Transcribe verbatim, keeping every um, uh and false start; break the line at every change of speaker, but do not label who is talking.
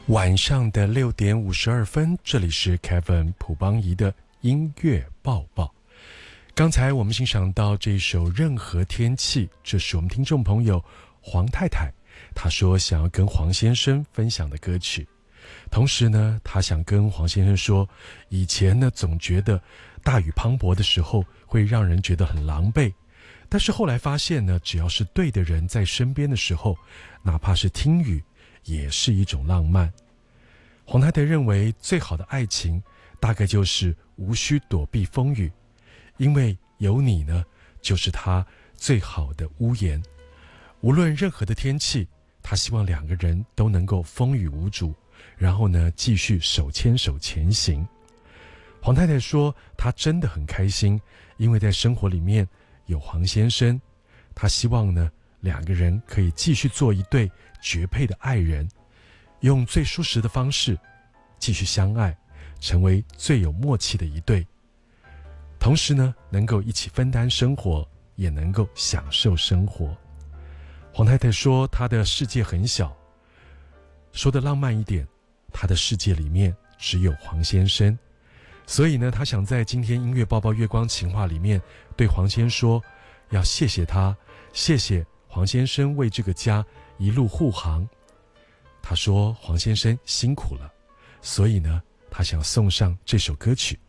晚上的六点五十二分，这里是 Kevin 朴邦仪的音乐报报。刚才我们欣赏到这首《任何天气》，这是我们听众朋友黄太太，她说想要跟黄先生分享的歌曲。同时呢，她想跟黄先生说，以前呢总觉得大雨磅礴的时候会让人觉得很狼狈，但是后来发现呢，只要是对的人在身边的时候，哪怕是听雨也是一种浪漫。黄太太认为最好的爱情大概就是无需躲避风雨，因为有你呢，就是她最好的屋檐。无论任何的天气，她希望两个人都能够风雨无阻，然后呢继续手牵手前行。黄太太说她真的很开心，因为在生活里面有黄先生，她希望呢两个人可以继续做一对绝配的爱人，用最舒适的方式继续相爱，成为最有默契的一对。同时呢，能够一起分担生活，也能够享受生活。黄太太说她的世界很小，说的浪漫一点，她的世界里面只有黄先生。所以呢，她想在今天音乐报报月光情话里面对黄先生说，要谢谢他，谢谢黄先生为这个家一路护航。他说黄先生辛苦了，所以呢他想送上这首歌曲。